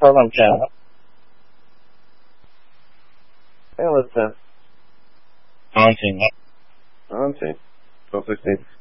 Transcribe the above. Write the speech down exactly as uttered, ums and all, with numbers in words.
program channel. Hey, what's that? Haunting. Haunting. twelve sixteen.